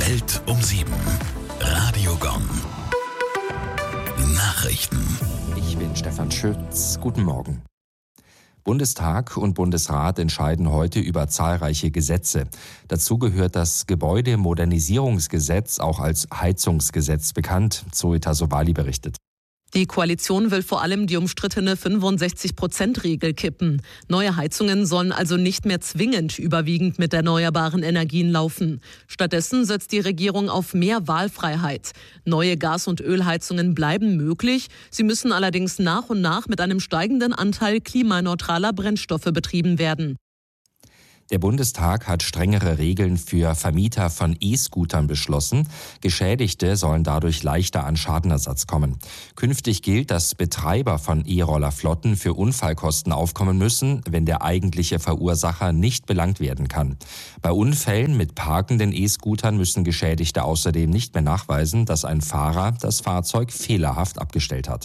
Welt um 7. Radio Gong. Nachrichten. Ich bin Stefan Schütz. Guten Morgen. Bundestag und Bundesrat entscheiden heute über zahlreiche Gesetze. Dazu gehört das Gebäudemodernisierungsgesetz, auch als Heizungsgesetz bekannt, Zoe Tassovali berichtet. Die Koalition will vor allem die umstrittene 65%-Regel kippen. Neue Heizungen sollen also nicht mehr zwingend überwiegend mit erneuerbaren Energien laufen. Stattdessen setzt die Regierung auf mehr Wahlfreiheit. Neue Gas- und Ölheizungen bleiben möglich. Sie müssen allerdings nach und nach mit einem steigenden Anteil klimaneutraler Brennstoffe betrieben werden. Der Bundestag hat strengere Regeln für Vermieter von E-Scootern beschlossen. Geschädigte sollen dadurch leichter an Schadenersatz kommen. Künftig gilt, dass Betreiber von E-Rollerflotten für Unfallkosten aufkommen müssen, wenn der eigentliche Verursacher nicht belangt werden kann. Bei Unfällen mit parkenden E-Scootern müssen Geschädigte außerdem nicht mehr nachweisen, dass ein Fahrer das Fahrzeug fehlerhaft abgestellt hat.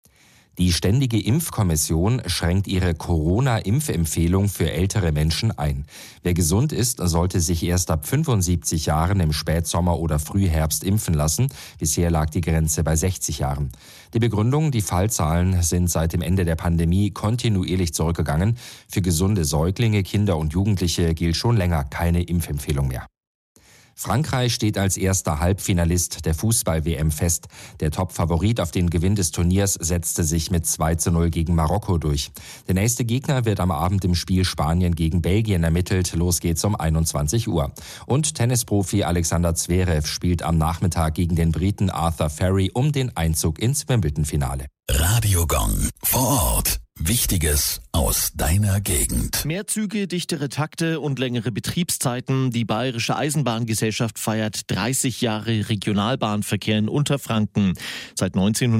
Die Ständige Impfkommission schränkt ihre Corona-Impfempfehlung für ältere Menschen ein. Wer gesund ist, sollte sich erst ab 75 Jahren im Spätsommer oder Frühherbst impfen lassen. Bisher lag die Grenze bei 60 Jahren. Die Begründung: die Fallzahlen sind seit dem Ende der Pandemie kontinuierlich zurückgegangen. Für gesunde Säuglinge, Kinder und Jugendliche gilt schon länger keine Impfempfehlung mehr. Frankreich steht als erster Halbfinalist der Fußball-WM fest. Der Top-Favorit auf den Gewinn des Turniers setzte sich mit 2:0 gegen Marokko durch. Der nächste Gegner wird am Abend im Spiel Spanien gegen Belgien ermittelt. Los geht's um 21 Uhr. Und Tennisprofi Alexander Zverev spielt am Nachmittag gegen den Briten Arthur Ferry um den Einzug ins Wimbledon-Finale. Radio Gong. Vor Ort. Wichtiges aus deiner Gegend. Mehr Züge, dichtere Takte und längere Betriebszeiten. Die Bayerische Eisenbahngesellschaft feiert 30 Jahre Regionalbahnverkehr in Unterfranken. Seit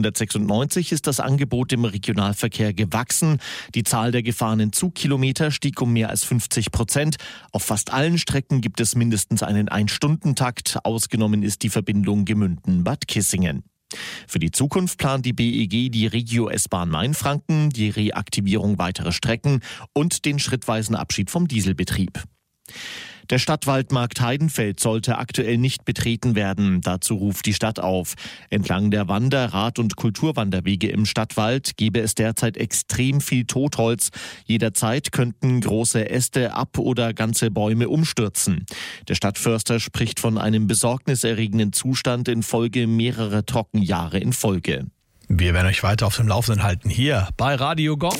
1996 ist das Angebot im Regionalverkehr gewachsen. Die Zahl der gefahrenen Zugkilometer stieg um mehr als 50%. Auf fast allen Strecken gibt es mindestens einen Ein-Stunden-Takt. Ausgenommen ist die Verbindung Gemünden-Bad Kissingen. Für die Zukunft plant die BEG die Regio-S-Bahn Mainfranken, die Reaktivierung weiterer Strecken und den schrittweisen Abschied vom Dieselbetrieb. Der Stadtwaldmarkt Heidenfeld sollte aktuell nicht betreten werden. Dazu ruft die Stadt auf. Entlang der Wander-, Rad- und Kulturwanderwege im Stadtwald gebe es derzeit extrem viel Totholz. Jederzeit könnten große Äste ab- oder ganze Bäume umstürzen. Der Stadtförster spricht von einem besorgniserregenden Zustand infolge mehrerer Trockenjahre in Folge. Wir werden euch weiter auf dem Laufenden halten, hier bei Radio Gong.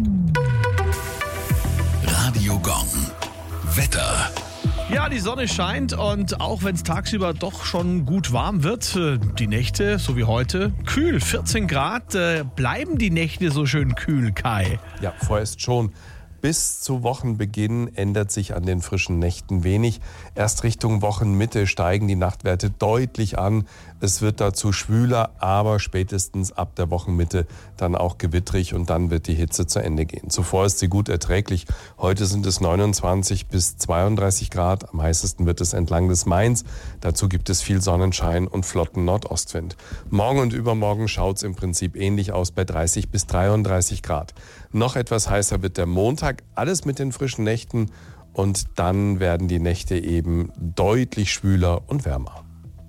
Radio Gong. Wetter. Ja, die Sonne scheint und auch wenn es tagsüber doch schon gut warm wird, die Nächte, so wie heute, kühl, 14 Grad, bleiben die Nächte so schön kühl, Kai? Ja, vorerst schon. Bis zu Wochenbeginn ändert sich an den frischen Nächten wenig. Erst Richtung Wochenmitte steigen die Nachtwerte deutlich an. Es wird dazu schwüler, aber spätestens ab der Wochenmitte dann auch gewittrig und dann wird die Hitze zu Ende gehen. Zuvor ist sie gut erträglich. Heute sind es 29 bis 32 Grad. Am heißesten wird es entlang des Mains. Dazu gibt es viel Sonnenschein und flotten Nordostwind. Morgen und übermorgen schaut es im Prinzip ähnlich aus bei 30 bis 33 Grad. Noch etwas heißer wird der Montag. Alles mit den frischen Nächten und dann werden die Nächte eben deutlich schwüler und wärmer.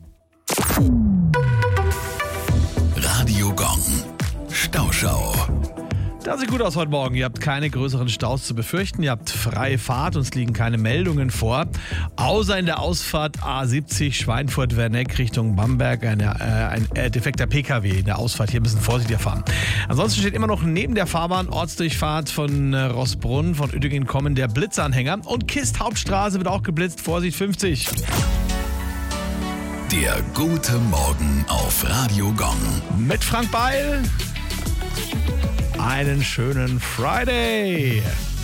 Radio Gong. Stauschau. Das sieht gut aus heute Morgen. Ihr habt keine größeren Staus zu befürchten. Ihr habt freie Fahrt und es liegen keine Meldungen vor. Außer in der Ausfahrt A70 Schweinfurt-Werneck Richtung Bamberg ein defekter PKW in der Ausfahrt. Hier ein bisschen vorsichtiger fahren. Ansonsten steht immer noch neben der Fahrbahn Ortsdurchfahrt von Rossbrunn, von Uettingen kommen der Blitzanhänger. Und Kist Hauptstraße wird auch geblitzt. Vorsicht 50. Der gute Morgen auf Radio Gong. Mit Frank Beil. Einen schönen Friday.